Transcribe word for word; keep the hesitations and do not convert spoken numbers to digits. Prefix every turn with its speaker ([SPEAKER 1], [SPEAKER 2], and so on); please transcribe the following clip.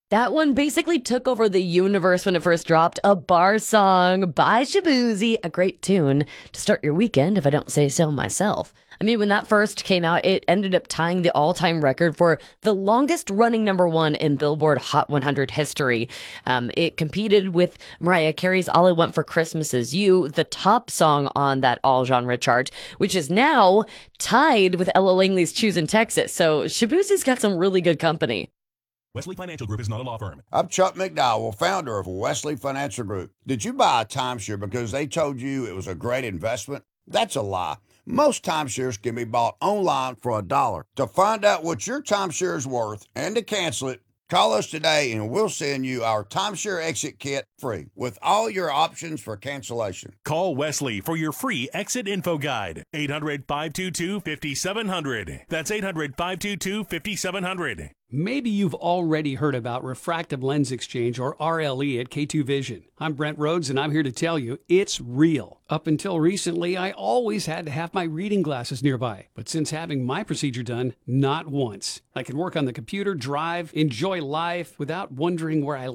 [SPEAKER 1] That one basically took over the universe when it first dropped. A bar song by Shabuzi, a great tune to start your weekend, if I don't say so myself. I mean, when that first came out, it ended up tying the all time record for the longest running number one in Billboard Hot one hundred history. Um, it competed with Mariah Carey's All I Want for Christmas Is You, the top song on that all genre chart, which is now tied with Ella Langley's Choosing Texas. So Shabuzi's got some really good company.
[SPEAKER 2] Wesley Financial Group is not a law firm.
[SPEAKER 3] I'm Chuck McDowell, founder of Wesley Financial Group. Did you buy a timeshare because they told you it was a great investment? That's a lie. Most timeshares can be bought online for a dollar. To find out what your timeshare is worth and to cancel it, call us today and we'll send you our timeshare exit kit free with all your options for cancellation.
[SPEAKER 2] Call Wesley for your free exit info guide. eight hundred, five two two, five seven zero zero. That's eight hundred, five two two, five seven zero zero.
[SPEAKER 4] Maybe you've already heard about refractive lens exchange, or R L E, at K two Vision. I'm Brent Rhodes, and I'm here to tell you it's real. Up until recently, I always had to have my reading glasses nearby. But since having my procedure done, not once. I can work on the computer, drive, enjoy life without wondering where I